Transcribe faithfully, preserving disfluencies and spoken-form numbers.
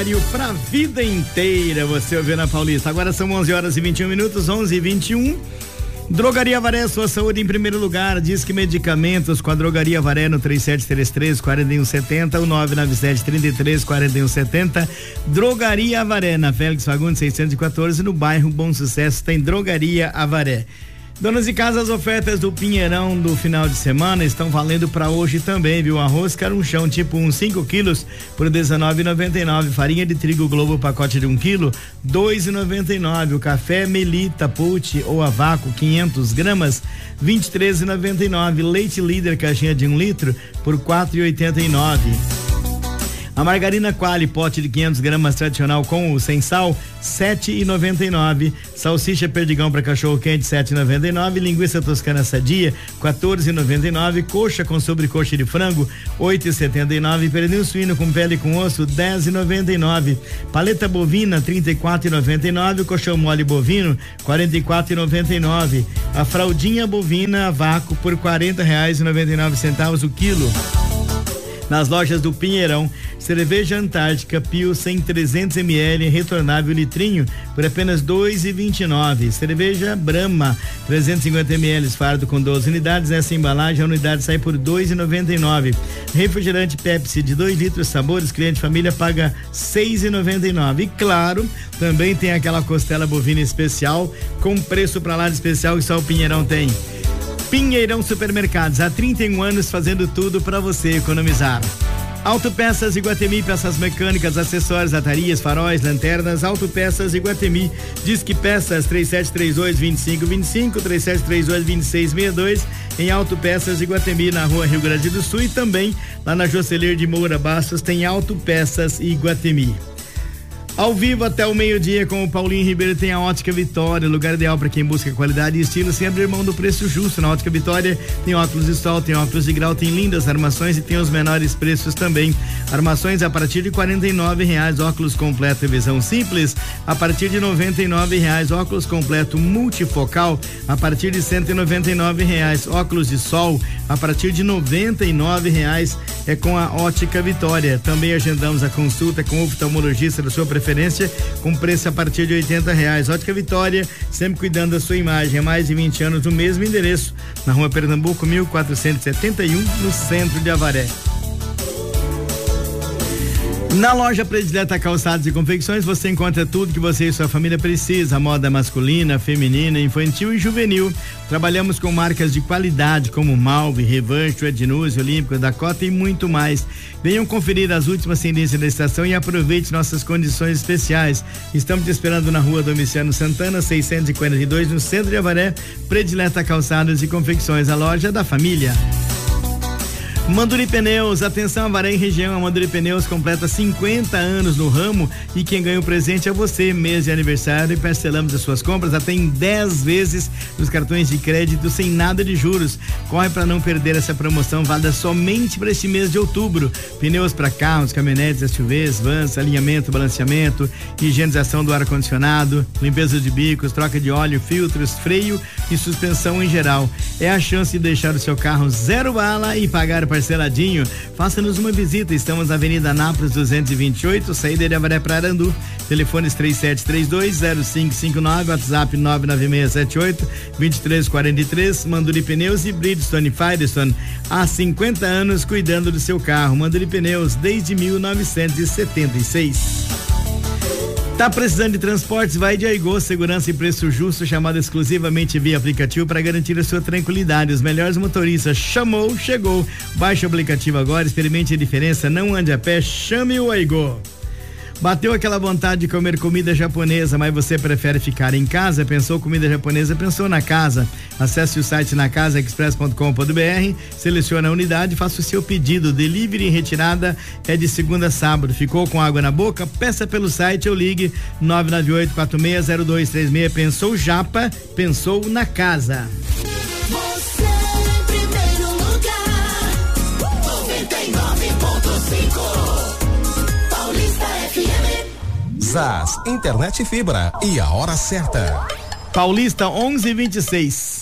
Pra vida inteira, você ouviu na Paulista. Agora são onze horas e vinte e um minutos, onze e vinte e um. Drogaria Avaré, sua saúde em primeiro lugar. Diz que medicamentos com a Drogaria Avaré no três sete três três, quatro um sete zero, o nove nove sete, três três, quatro um sete zero. Drogaria Avaré, na Félix Fagundes seiscentos e quatorze, no bairro Bom Sucesso, tem Drogaria Avaré. Donas de casa, as ofertas do Pinheirão do final de semana estão valendo para hoje também, viu? Arroz carunchão tipo um, cinco quilos por dezenove e noventa e nove. Farinha de trigo Globo, pacote de um quilo, dois e noventa e nove. O café Melita Put ou a vácuo, quinhentos gramas, vinte e três e noventa e nove. Leite Líder, caixinha de um litro, por quatro e oitenta e nove. A margarina Quali, pote de quinhentos gramas tradicional com ou sem sal, sete e noventa e nove. Salsicha Perdigão para cachorro quente, sete e noventa e nove. Linguiça toscana sadia, quatorze e noventa e nove. Coxa com sobrecoxa de frango, oito e setenta e nove. Pernil suíno com pele com osso, dez e noventa e nove. Paleta bovina, trinta e quatro e noventa e nove. O colchão mole bovino, quarenta e quatro e noventa e nove. A fraldinha bovina a vácuo por quarenta reais e noventa e nove centavos o quilo. Nas lojas do Pinheirão, cerveja Antártica Pilsen trezentos mililitros, retornável litrinho, por apenas dois e vinte e nove. Cerveja Brahma trezentos e cinquenta mililitros, fardo com doze unidades, essa embalagem, a unidade sai por dois e noventa e nove. Refrigerante Pepsi de dois litros, sabores, cliente família paga seis e noventa e nove. E claro, também tem aquela costela bovina especial com preço pra lá de especial que só o Pinheirão tem. Pinheirão Supermercados, há trinta e um anos fazendo tudo para você economizar. Autopeças Iguatemi, peças mecânicas, acessórios, atarias, faróis, lanternas. Autopeças Iguatemi, Disque Peças três sete três dois, dois cinco dois cinco, três sete três dois, dois seis seis dois. Em Autopeças Iguatemi, na rua Rio Grande do Sul, e também lá na Joceleiro de Moura Bastos tem Autopeças Iguatemi. Ao vivo até o meio-dia com o Paulinho Ribeiro, tem a Ótica Vitória, lugar ideal para quem busca qualidade e estilo sem abrir mão do preço justo. Na Ótica Vitória tem óculos de sol, tem óculos de grau, tem lindas armações e tem os menores preços também. Armações a partir de quarenta e nove reais, óculos completo e visão simples a partir de noventa e nove reais, óculos completo multifocal a partir de cento e noventa e nove reais, óculos de sol a partir de noventa e nove reais, é com a Ótica Vitória. Também agendamos a consulta com o oftalmologista da sua preferência, com preço a partir de oitenta reais. Ótica Vitória, sempre cuidando da sua imagem, há mais de vinte anos no mesmo endereço, na rua Pernambuco, mil quatrocentos e setenta e um, no centro de Avaré. Na loja Predileta Calçados e Confecções você encontra tudo que você e sua família precisa, moda masculina, feminina, infantil e juvenil. Trabalhamos com marcas de qualidade como Malve, Revanche, Ednuse, Olímpico, Dakota e muito mais. Venham conferir as últimas tendências da estação e aproveite nossas condições especiais. Estamos te esperando na rua Domiciano Santana, seiscentos e quarenta e dois, no centro de Avaré. Predileta Calçados e Confecções, a loja da família. Manduri Pneus, atenção Avaré e região, a Manduri Pneus completa cinquenta anos no ramo e quem ganha o presente é você. Mês de aniversário e parcelamos as suas compras até em dez vezes nos cartões de crédito sem nada de juros. Corre para não perder essa promoção, válida somente para este mês de outubro. Pneus para carros, caminhonetes, S U Vs, vans, alinhamento, balanceamento, higienização do ar-condicionado, limpeza de bicos, troca de óleo, filtros, freio e suspensão em geral. É a chance de deixar o seu carro zero bala e pagar parceladinho. Faça-nos uma visita, estamos na Avenida Anápolis duzentos e vinte e oito, saída de Avaré para Arandu. Telefones três sete três dois, zero cinco cinco nove, WhatsApp nove nove seis sete oito, dois três quatro três. Manduri Pneus e Bridgestone e Firestone, há cinquenta anos cuidando do seu carro. Manduri Pneus desde mil novecentos e setenta e seis. Tá precisando de transportes? Vai de Aigô, segurança e preço justo, chamado exclusivamente via aplicativo para garantir a sua tranquilidade. Os melhores motoristas, chamou, chegou. Baixe o aplicativo agora, experimente a diferença, não ande a pé, chame o Aigô. Bateu aquela vontade de comer comida japonesa, mas você prefere ficar em casa? Pensou comida japonesa? Pensou na casa? Acesse o site na casa express ponto com ponto b r, selecione a unidade, faça o seu pedido. Delivery e retirada é de segunda a sábado. Ficou com água na boca? Peça pelo site ou ligue nove nove oito quatro seis zero dois três seis. Pensou Japa? Pensou na casa. Você em primeiro lugar, noventa e nove ponto cinco. Zaz, internet fibra e a hora certa. Paulista onze e vinte e seis.